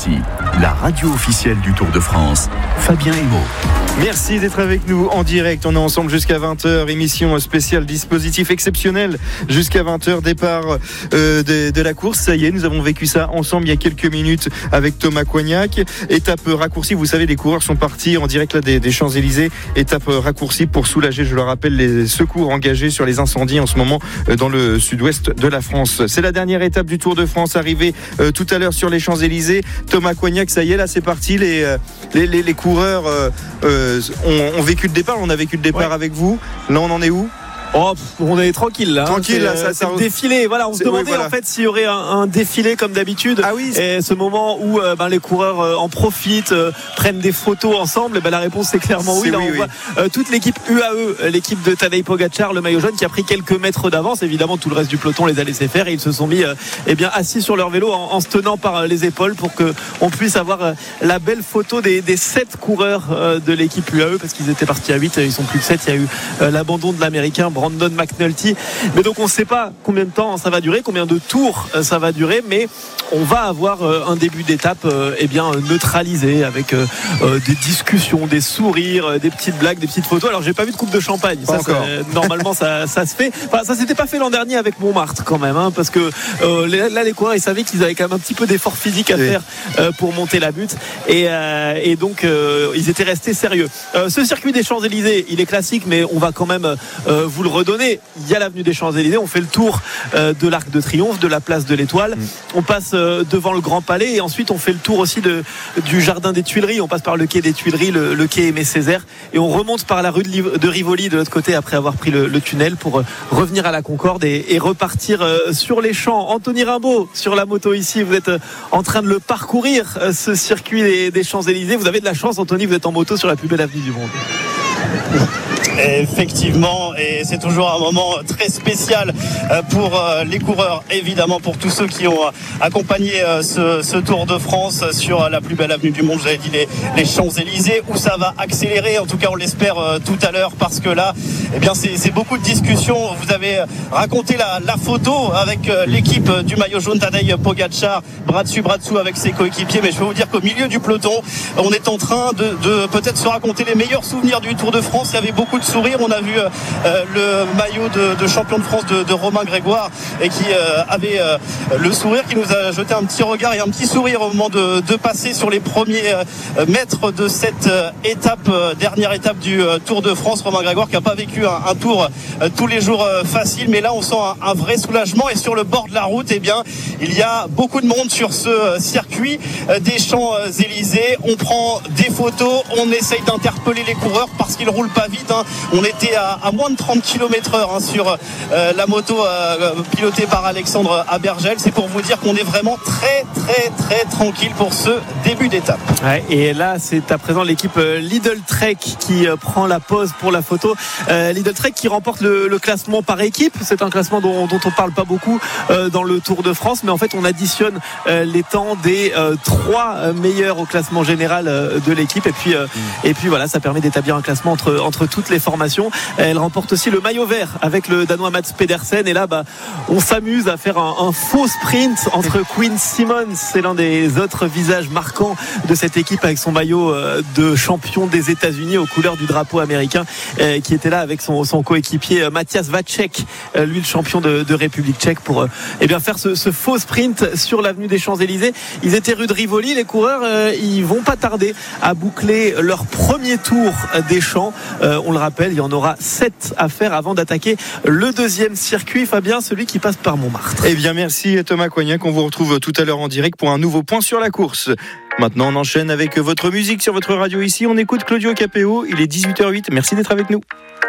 RMC, la radio officielle du Tour de France. Fabien Hémau. Merci d'être avec nous en direct. On est ensemble jusqu'à 20h. Émission spéciale, dispositif exceptionnel jusqu'à 20h. Départ de la course. Ça y est, nous avons vécu ça ensemble il y a quelques minutes avec Thomas Coignac. Étape raccourcie. Vous savez, les coureurs sont partis en direct là des Champs-Élysées. Étape raccourcie pour soulager, je le rappelle, les secours engagés sur les incendies en ce moment dans le sud-ouest de la France. C'est la dernière étape du Tour de France, arrivée tout à l'heure sur les Champs-Élysées. Thomas Coignac, ça y est, là c'est parti. Les coureurs ont vécu le départ. On a vécu le départ avec vous. Là, on en est où ? On est tranquille là. Tranquille là, c'est le défilé. Voilà, on se demandait en fait s'il y aurait un défilé comme d'habitude. Ah oui. Et ce moment où les coureurs en profitent, prennent des photos ensemble. La réponse c'est clairement oui. Là, on voit toute l'équipe UAE, l'équipe de Tadej Pogačar, le maillot jaune, qui a pris quelques mètres d'avance. Évidemment, tout le reste du peloton les a laissés faire et ils se sont mis assis sur leur vélo en se tenant par les épaules pour que on puisse avoir la belle photo des 7 coureurs de l'équipe UAE, parce qu'ils étaient partis à 8, ils sont plus que 7. Il y a eu l'abandon de l'Américain Brandon McNulty, mais donc on ne sait pas combien de temps ça va durer, combien de tours ça va durer, mais on va avoir un début d'étape neutralisé avec des discussions, des sourires, des petites blagues, des petites photos. Alors j'ai pas vu de coupe de champagne, normalement ça se fait. Enfin, ça s'était pas fait l'an dernier avec Montmartre quand même, parce que là les coureurs ils savaient qu'ils avaient quand même un petit peu d'effort physique à faire pour monter la butte, et donc ils étaient restés sérieux. Ce circuit des Champs-Élysées, il est classique, mais on va quand même vous le redonner. Il y a l'avenue des Champs-Élysées, on fait le tour de l'Arc de Triomphe, de la place de l'Étoile, on passe devant le Grand Palais, et ensuite on fait le tour aussi du Jardin des Tuileries, on passe par le quai des Tuileries, le quai Aimé Césaire, et on remonte par la rue de Rivoli de l'autre côté après avoir pris le tunnel pour revenir à la Concorde et repartir sur les champs. Anthony Rimbaud sur la moto ici, vous êtes en train de le parcourir, ce circuit des Champs-Élysées. Vous avez de la chance, Anthony, vous êtes en moto sur la plus belle avenue du monde. Effectivement, et c'est toujours un moment très spécial pour les coureurs, évidemment pour tous ceux qui ont accompagné ce Tour de France sur la plus belle avenue du monde, j'avais dit les Champs-Élysées, où ça va accélérer, en tout cas on l'espère tout à l'heure, parce que là c'est beaucoup de discussions. Vous avez raconté la photo avec l'équipe du maillot jaune, Tadej Pogačar, bras dessus bras dessous avec ses coéquipiers, mais je peux vous dire qu'au milieu du peloton on est en train de peut-être se raconter les meilleurs souvenirs du Tour de France. Il y avait beaucoup de sourire. On a vu le maillot de champion de France de Romain Grégoire, et qui avait le sourire, qui nous a jeté un petit regard et un petit sourire au moment de passer sur les premiers mètres de cette dernière étape du Tour de France. Romain Grégoire qui n'a pas vécu un tour tous les jours facile, mais là on sent un vrai soulagement. Et sur le bord de la route, il y a beaucoup de monde sur ce circuit des Champs-Élysées. On prend des photos, on essaye d'interpeller les coureurs parce qu'ils roulent pas vite. On était à moins de 30 km/h sur la moto pilotée par Alexandre Abergel. C'est pour vous dire qu'on est vraiment très très très tranquille pour ce début d'étape. Ouais, et là c'est à présent l'équipe Lidl Trek qui prend la pose pour la photo. Lidl Trek qui remporte le classement par équipe. C'est un classement dont on parle pas beaucoup dans le Tour de France, mais en fait on additionne les temps des 3 meilleurs au classement général de l'équipe, et puis voilà, ça permet d'établir un classement entre toutes les formations. Elle remporte aussi le maillot vert avec le Danois Mats Pedersen, et là on s'amuse à faire un faux sprint entre Quinn Simmons, c'est l'un des autres visages marquants de cette équipe, avec son maillot de champion des États-Unis aux couleurs du drapeau américain, qui était là avec son coéquipier Matthias Vacek, lui le champion de République tchèque, pour faire ce faux sprint sur l'avenue des Champs-Élysées. Ils étaient rue de Rivoli, les coureurs, ils vont pas tarder à boucler leur premier tour des Champs. On le rappelle, il y en aura 7 à faire avant d'attaquer le deuxième circuit, Fabien, celui qui passe par Montmartre. Merci Thomas Coignac, on vous retrouve tout à l'heure en direct pour un nouveau point sur la course. Maintenant on enchaîne avec votre musique sur votre radio ici, on écoute Claudio Capéo, il est 18h08, merci d'être avec nous.